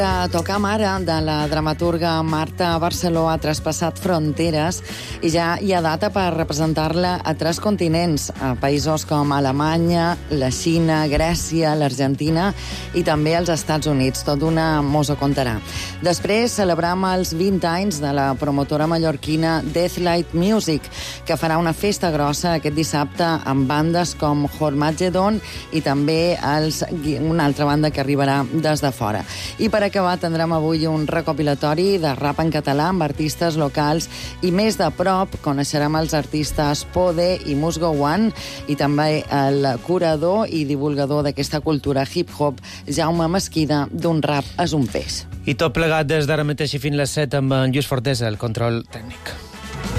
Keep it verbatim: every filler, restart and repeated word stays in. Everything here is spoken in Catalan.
A tocar mare de la dramaturga Marta Barceló ha traspassat fronteres i ja hi ha data per representar-la a tres continents, a països com Alemanya, la Xina, Grècia, l'Argentina i també els Estats Units. Tot una mos ho contarà. Després celebram els vint anys de la promotora mallorquina Deathlight Music, que farà una festa grossa aquest dissabte amb bandes com Hormagedon i també els, una altra banda que arribarà des de fora. I per acabar tindrem avui un recopilatori de rap en català amb artistes locals i més de prop coneixerem els artistes Pode i Musgo One i també el curador i divulgador d'aquesta cultura hip-hop Jaume Mesquida d'un rap és un peix. I tot plegat des d'ara mateix i fins les set amb en Lluís Fortesa, el control tècnic.